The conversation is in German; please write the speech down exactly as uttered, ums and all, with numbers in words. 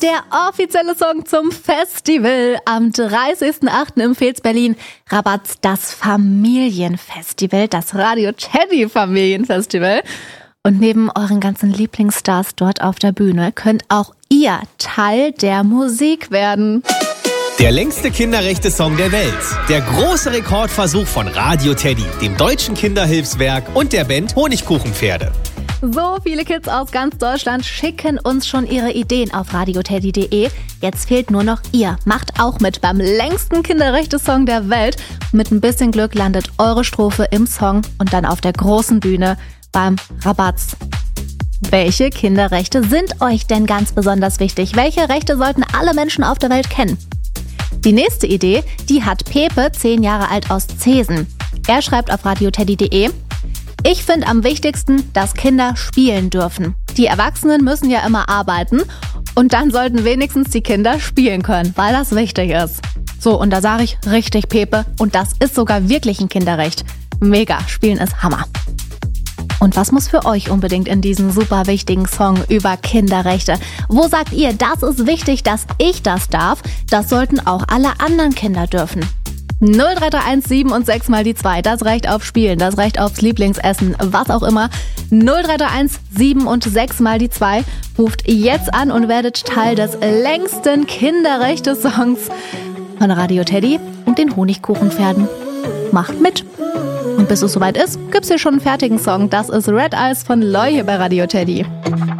der offizielle Song zum Festival am dreißigsten achten im Fez Berlin. Rabatz, das Familienfestival, das Radio Teddy Familienfestival. Und neben euren ganzen Lieblingsstars dort auf der Bühne könnt auch ihr Teil der Musik werden. Der längste Kinderrechte-Song der Welt. Der große Rekordversuch von Radio Teddy, dem Deutschen Kinderhilfswerk und der Band Honigkuchenpferde. So viele Kids aus ganz Deutschland schicken uns schon ihre Ideen auf radioteddy punkt de. Jetzt fehlt nur noch ihr. Macht auch mit beim längsten Kinderrechte-Song der Welt. Mit ein bisschen Glück landet eure Strophe im Song und dann auf der großen Bühne beim Rabatz. Welche Kinderrechte sind euch denn ganz besonders wichtig? Welche Rechte sollten alle Menschen auf der Welt kennen? Die nächste Idee, die hat Pepe, zehn Jahre alt, aus Zesen. Er schreibt auf radioteddy punkt de: Ich finde am wichtigsten, dass Kinder spielen dürfen. Die Erwachsenen müssen ja immer arbeiten und dann sollten wenigstens die Kinder spielen können, weil das wichtig ist. So, und da sage ich richtig, Pepe, und das ist sogar wirklich ein Kinderrecht. Mega, Spielen ist Hammer. Und was muss für euch unbedingt in diesen super wichtigen Song über Kinderrechte? Wo sagt ihr, das ist wichtig, dass ich das darf? Das sollten auch alle anderen Kinder dürfen. null drei drei eins sieben und sechs mal die zwei, das reicht auf Spielen, das reicht aufs Lieblingsessen, was auch immer. null drei drei eins sieben und sechs mal die zwei. Ruft jetzt an und werdet Teil des längsten Kinderrechte-Songs von Radio Teddy und den Honigkuchenpferden. Macht mit! Und bis es soweit ist, gibt's hier schon einen fertigen Song. Das ist Red Eyes von Loy hier bei Radio Teddy.